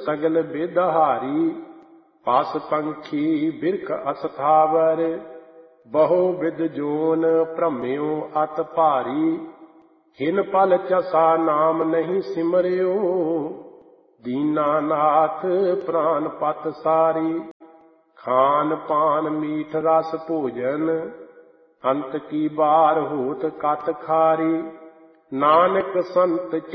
ਸਗਲ ਬੇਦਹਾਰੀ। ਪਸ ਪੰਖੀ ਬਿਰਖ ਅਸਥਾਵਰ, ਬਹੁ with zone ਭ੍ਰਮਿਓ ਅਤ ਭਾਰੀ। ਹਿਨ ਪਲ ਚਸਾ ਨਾਮ ਨਹੀਂ ਸਿਮਰਿਓ, ਦੀਨਾ ਨਾਥ ਪ੍ਰਾਨ ਪਤ ਸਾਰੀ। ਖਾਨ ਪਾਨ ਮੀਠ ਰਸ ਭੋਜਨ, ਅੰਤ ਕੀ ਬਾਰ ਹੋਤ ਕਤ ਖਾਰੀ। ਨਾਨਕ ਸੰਤ